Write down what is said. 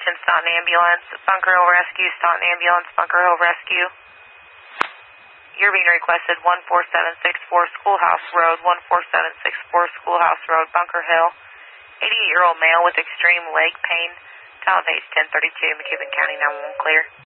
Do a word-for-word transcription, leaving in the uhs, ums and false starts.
attention, Staunton Ambulance, Bunker Hill Rescue, Staunton Ambulance, Bunker Hill Rescue. You're being requested one four seven six four Schoolhouse Road, one four seven six four Schoolhouse Road, Bunker Hill. eighty-eight-year-old male with extreme leg pain. Talibase ten thirty-two, McKibben County nine one one clear.